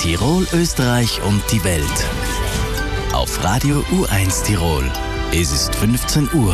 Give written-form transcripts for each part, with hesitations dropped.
Tirol, Österreich und die Welt. Auf Radio U1 Tirol. Es ist 15 Uhr.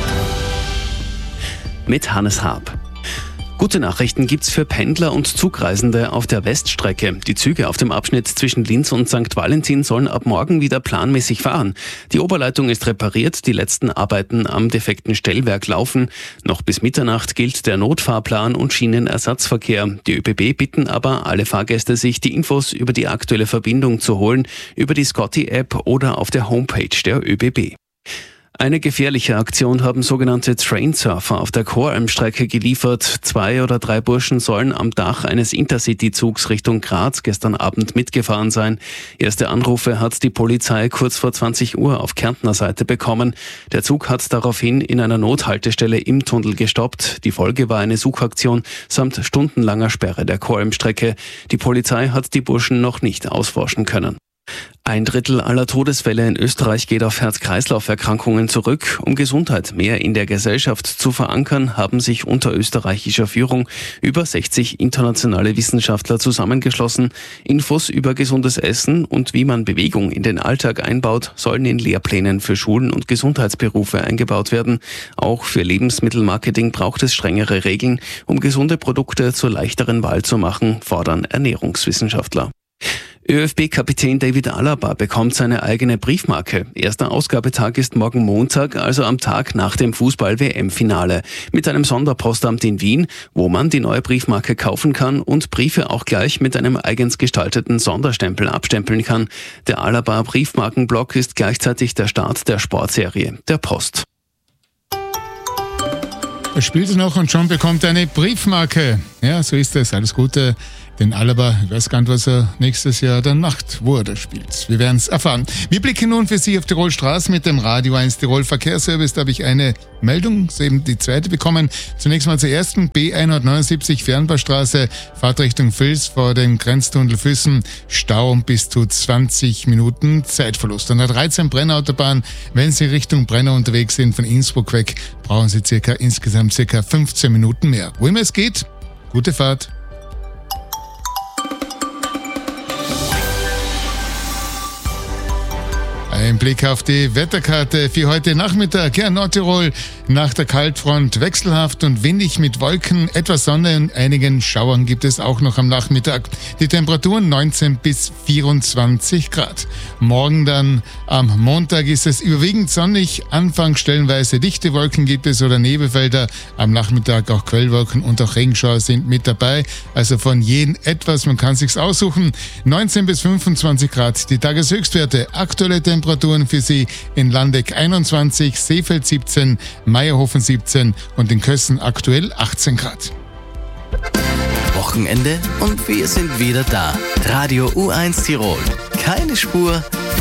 Mit Hannes Haab. Gute Nachrichten gibt's für Pendler und Zugreisende auf der Weststrecke. Die Züge auf dem Abschnitt zwischen Linz und St. Valentin sollen ab morgen wieder planmäßig fahren. Die Oberleitung ist repariert, die letzten Arbeiten am defekten Stellwerk laufen. Noch bis Mitternacht gilt der Notfahrplan und Schienenersatzverkehr. Die ÖBB bitten aber alle Fahrgäste, sich die Infos über die aktuelle Verbindung zu holen, über die Scotty-App oder auf der Homepage der ÖBB. Eine gefährliche Aktion haben sogenannte Trainsurfer auf der Choralm-Strecke geliefert. 2 oder 3 Burschen sollen am Dach eines Intercity-Zugs Richtung Graz gestern Abend mitgefahren sein. Erste Anrufe hat die Polizei kurz vor 20 Uhr auf Kärntner Seite bekommen. Der Zug hat daraufhin in einer Nothaltestelle im Tunnel gestoppt. Die Folge war eine Suchaktion samt stundenlanger Sperre der Choralm-Strecke. Die Polizei hat die Burschen noch nicht ausforschen können. 1/3 aller Todesfälle in Österreich geht auf Herz-Kreislauf-Erkrankungen zurück. Um Gesundheit mehr in der Gesellschaft zu verankern, haben sich unter österreichischer Führung über 60 internationale Wissenschaftler zusammengeschlossen. Infos über gesundes Essen und wie man Bewegung in den Alltag einbaut, sollen in Lehrplänen für Schulen und Gesundheitsberufe eingebaut werden. Auch für Lebensmittelmarketing braucht es strengere Regeln, um gesunde Produkte zur leichteren Wahl zu machen, fordern Ernährungswissenschaftler. ÖFB-Kapitän David Alaba bekommt seine eigene Briefmarke. Erster Ausgabetag ist morgen Montag, also am Tag nach dem Fußball-WM-Finale. Mit einem Sonderpostamt in Wien, wo man die neue Briefmarke kaufen kann und Briefe auch gleich mit einem eigens gestalteten Sonderstempel abstempeln kann. Der Alaba-Briefmarkenblock ist gleichzeitig der Start der Sportserie, der Post. Er spielt es noch und schon bekommt er eine Briefmarke. Ja, so ist es. Alles Gute. Denn Alaba, ich weiß gar nicht, was er nächstes Jahr dann macht, wo er das spielt. Wir werden es erfahren. Wir blicken nun für Sie auf Tirol Straßen mit dem Radio 1 Tirol Verkehrsservice. Da habe ich eine Meldung, soeben die zweite bekommen. Zunächst mal zur ersten, B179 Fernbaustraße, Fahrtrichtung Vils vor dem Grenztunnel Füssen. Stau um bis zu 20 Minuten Zeitverlust. An der 13 Brennautobahn, wenn Sie Richtung Brenner unterwegs sind, von Innsbruck weg, brauchen Sie insgesamt circa 15 Minuten mehr. Wo immer es geht, gute Fahrt. Ein Blick auf die Wetterkarte für heute Nachmittag. Ja, Nordtirol nach der Kaltfront wechselhaft und windig mit Wolken. Etwas Sonne und einigen Schauern gibt es auch noch am Nachmittag. Die Temperaturen 19 bis 24 Grad. Morgen dann am Montag ist es überwiegend sonnig. Anfangs stellenweise dichte Wolken gibt es oder Nebelfelder. Am Nachmittag auch Quellwolken und auch Regenschauer sind mit dabei. Also von jedem etwas, man kann sich's aussuchen. 19 bis 25 Grad die Tageshöchstwerte. Aktuelle Temperaturen für Sie in Landeck 21, Seefeld 17, Meierhofen 17 und in Kössen aktuell 18 Grad. Wochenende und wir sind wieder da. Radio U1 Tirol. Keine Spur,